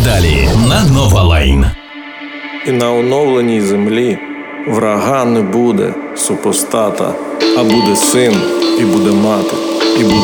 Далі на Нова Лайн. І на оновленій землі врага не буде, супостата, а буде син, і буде мати, і буде